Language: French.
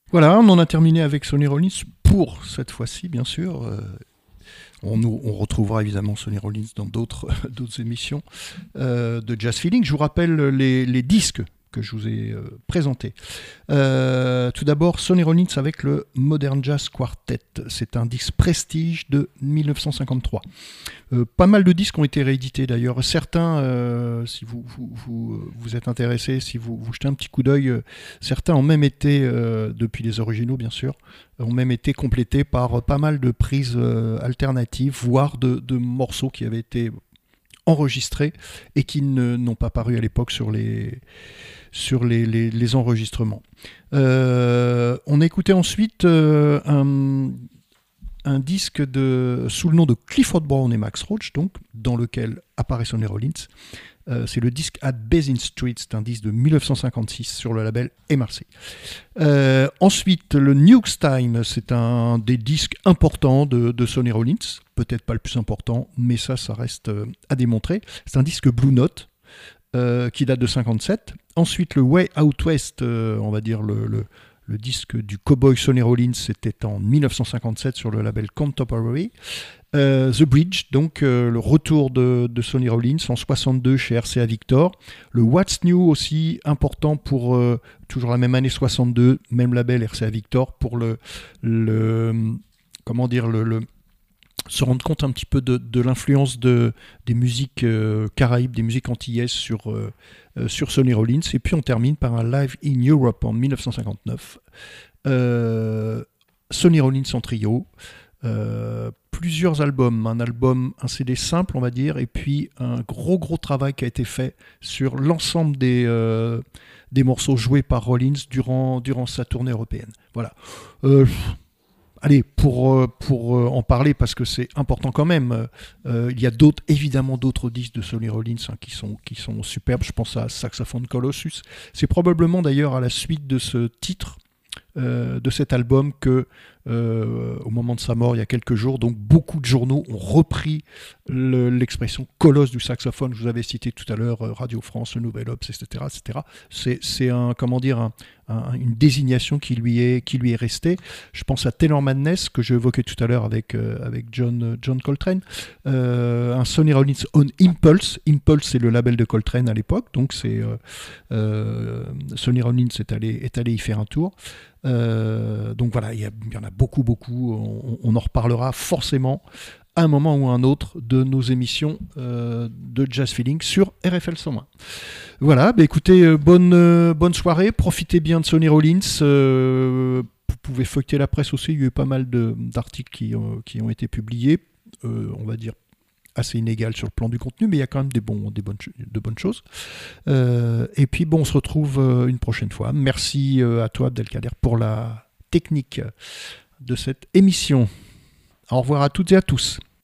Voilà, on en a terminé avec Sonny Rollins pour cette fois-ci, bien sûr. On retrouvera évidemment Sonny Rollins dans d'autres d'autres émissions de Jazz Feeling. Je vous rappelle les disques que je vous ai présentés. Tout d'abord, Sonny Rollins avec le Modern Jazz Quartet. C'est un disque prestige de 1953. Pas mal de disques ont été réédités d'ailleurs. Certains, si vous êtes intéressés, si vous jetez un petit coup d'œil, certains ont même été, depuis les originaux bien sûr, ont même été complétés par pas mal de prises alternatives, voire de morceaux qui avaient été enregistrés et qui n'ont pas paru à l'époque sur les enregistrements. On écoutait ensuite un disque sous le nom de Clifford Brown et Max Roach, donc, dans lequel apparaît Sonny Rollins. C'est le disque At Basin Street, c'est un disque de 1956 sur le label MRC. Ensuite, le Nukes Time, c'est un des disques importants de Sonny Rollins, peut-être pas le plus important, mais ça reste à démontrer. C'est un disque Blue Note qui date de 57. Ensuite, le Way Out West, on va dire le disque du cowboy Sonny Rollins, c'était en 1957 sur le label Contemporary. The Bridge, donc le retour de Sonny Rollins en 62 chez RCA Victor. Le What's New aussi, important pour toujours la même année 62, même label RCA Victor, pour se rendre compte un petit peu de l'influence des musiques caraïbes, des musiques antillaises sur Sonny Rollins. Et puis on termine par un Live in Europe en 1959. Sonny Rollins en trio. Plusieurs albums, un CD simple on va dire, et puis un gros travail qui a été fait sur l'ensemble des morceaux joués par Rollins durant sa tournée européenne. Voilà. Allez, pour en parler, parce que c'est important quand même, il y a évidemment d'autres disques de Sonny Rollins qui sont superbes. Je pense à Saxophone Colossus. C'est probablement d'ailleurs à la suite de ce titre, de cet album, que au moment de sa mort il y a quelques jours, donc beaucoup de journaux ont repris l'expression colosse du saxophone. Je vous avais cité tout à l'heure Radio France, le Nouvel Obs, etc. C'est une désignation qui lui est restée. Je pense à Taylor Madness que j'évoquais tout à l'heure avec John Coltrane, un Sonny Rollins on Impulse. Impulse, c'est le label de Coltrane à l'époque, donc c'est Sonny Rollins est allé y faire un tour. Donc voilà, il y en a beaucoup. On en reparlera forcément à un moment ou à un autre de nos émissions de Jazz Feeling sur RFL 101. Voilà, écoutez, bonne soirée, profitez bien de Sonny Rollins. Vous pouvez feuilleter la presse aussi, il y a eu pas mal d'articles qui ont été publiés, on va dire assez inégal sur le plan du contenu, mais il y a quand même de bonnes choses. Et puis on se retrouve une prochaine fois. Merci à toi Abdelkader pour la technique de cette émission. Au revoir à toutes et à tous.